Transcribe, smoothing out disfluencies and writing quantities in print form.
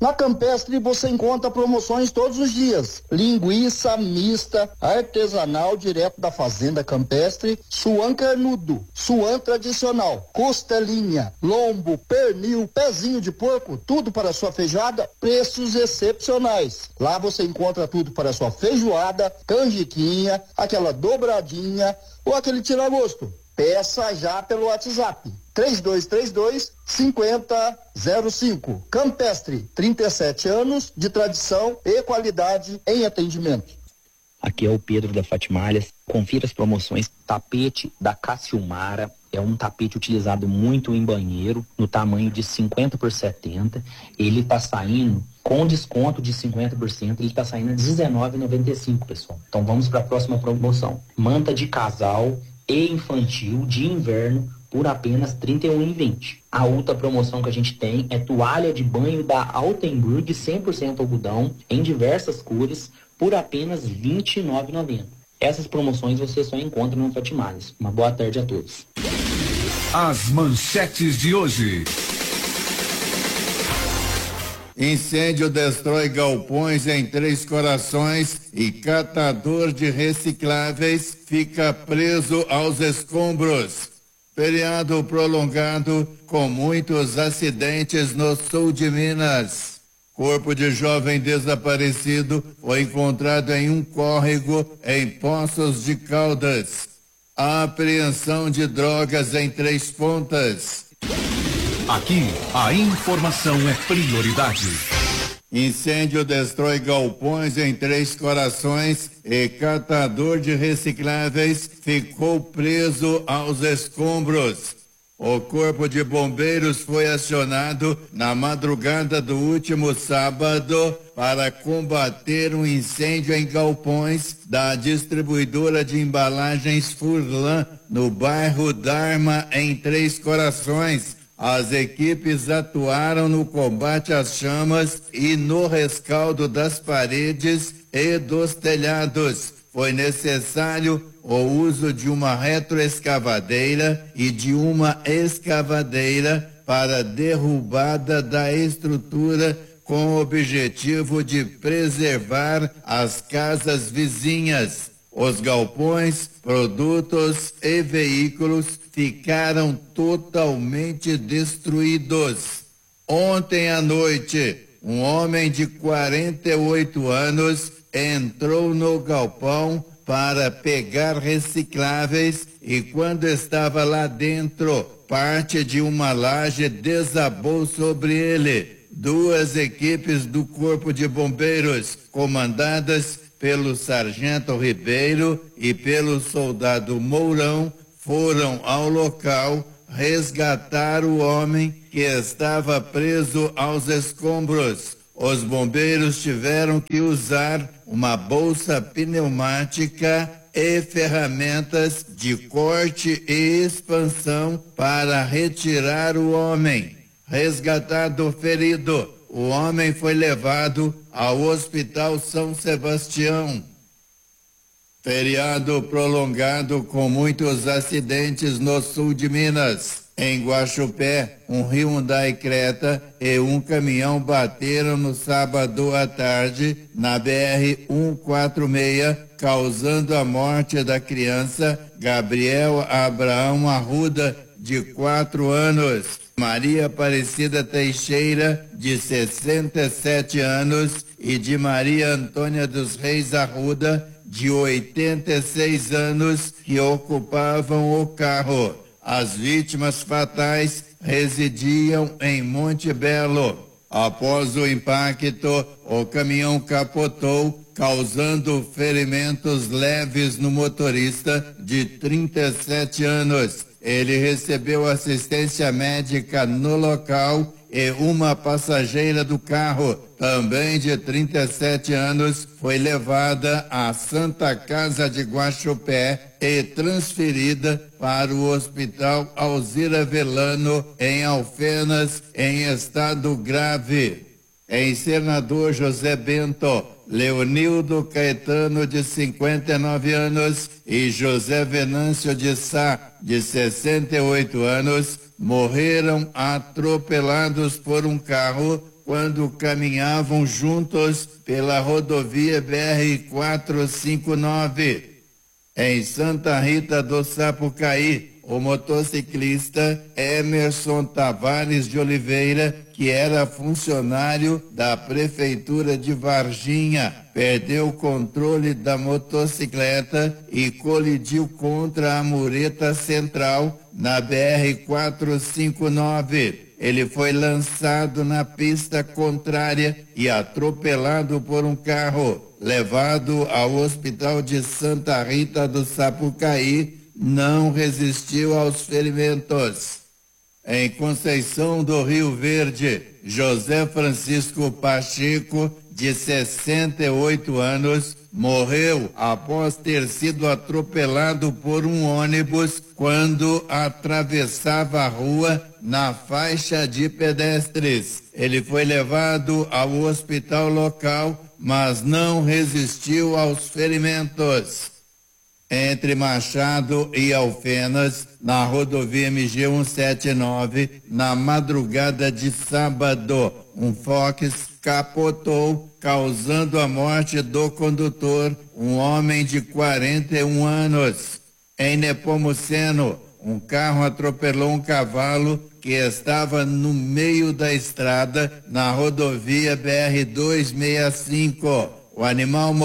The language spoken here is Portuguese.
Na Campestre você encontra promoções todos os dias. Linguiça mista, artesanal direto da fazenda Campestre, suan carnudo, suan tradicional, costelinha, lombo, pernil, pezinho de porco, tudo para sua feijoada, preços excepcionais. Lá você encontra tudo para sua feijoada, canjiquinha, aquela dobradinha ou aquele tira-gosto. Peça já pelo WhatsApp. 3232-5005. Campestre, 37 anos de tradição e qualidade em atendimento. Aqui é o Pedro da Fatimalhas. Confira as promoções. Tapete da Cassiumara. É um tapete utilizado muito em banheiro, no tamanho de 50 por 70. Ele está saindo com desconto de 50%, ele está saindo a R$19,95, pessoal. Então vamos para a próxima promoção. Manta de casal e infantil de inverno por apenas R$31,20. A outra promoção que a gente tem é toalha de banho da Altenburg 100% algodão em diversas cores por apenas R$29,90. Essas promoções você só encontra no Fatimalhas. Uma boa tarde a todos. As manchetes de hoje. Incêndio destrói galpões em Três Corações e catador de recicláveis fica preso aos escombros. Feriado prolongado com muitos acidentes no sul de Minas. Corpo de jovem desaparecido foi encontrado em um córrego em Poços de Caldas. A apreensão de drogas em Três Pontas. Aqui, a informação é prioridade. Incêndio destrói galpões em Três Corações e catador de recicláveis ficou preso aos escombros. O Corpo de Bombeiros foi acionado na madrugada do último sábado para combater um incêndio em galpões da distribuidora de embalagens Furlan, no bairro Dharma, em Três Corações. As equipes atuaram no combate às chamas e no rescaldo das paredes e dos telhados. Foi necessário o uso de uma retroescavadeira e de uma escavadeira para derrubada da estrutura com o objetivo de preservar as casas vizinhas. Os galpões, produtos e veículos ficaram totalmente destruídos. Ontem à noite, um homem de 48 anos entrou no galpão para pegar recicláveis e quando estava lá dentro, parte de uma laje desabou sobre ele. Duas equipes do Corpo de Bombeiros, comandadas pelo Sargento Ribeiro e pelo soldado Mourão, foram ao local resgatar o homem que estava preso aos escombros. Os bombeiros tiveram que usar uma bolsa pneumática e ferramentas de corte e expansão para retirar o homem. Resgatado o ferido, o homem foi levado ao Hospital São Sebastião. Feriado prolongado com muitos acidentes no sul de Minas. Em Guaxupé, um Hyundai Creta e um caminhão bateram no sábado à tarde na BR-146, causando a morte da criança Gabriel Abraão Arruda, de 4 anos. Maria Aparecida Teixeira, de 67 anos, e de Maria Antônia dos Reis Arruda, de 86 anos, que ocupavam o carro. As vítimas fatais residiam em Monte Belo. Após o impacto, o caminhão capotou, causando ferimentos leves no motorista de 37 anos. Ele recebeu assistência médica no local e uma passageira do carro, também de 37 anos, foi levada à Santa Casa de Guaxupé e transferida para o Hospital Alzira Velano, em Alfenas, em estado grave. Em Senador José Bento, Leonildo Caetano, de 59 anos, e José Venâncio de Sá, de 68 anos, morreram atropelados por um carro quando caminhavam juntos pela rodovia BR-459. Em Santa Rita do Sapucaí, o motociclista Emerson Tavares de Oliveira, que era funcionário da Prefeitura de Varginha, perdeu o controle da motocicleta e colidiu contra a mureta central na BR-459. Ele foi lançado na pista contrária e atropelado por um carro. Levado ao hospital de Santa Rita do Sapucaí, não resistiu aos ferimentos. Em Conceição do Rio Verde, José Francisco Pacheco, de 68 anos, morreu após ter sido atropelado por um ônibus quando atravessava a rua na faixa de pedestres. Ele foi levado ao hospital local, mas não resistiu aos ferimentos. Entre Machado e Alfenas, na rodovia MG 179, na madrugada de sábado, um Fox capotou, causando a morte do condutor, um homem de 41 anos. Em Nepomuceno, um carro atropelou um cavalo que estava no meio da estrada, na rodovia BR-265. O animal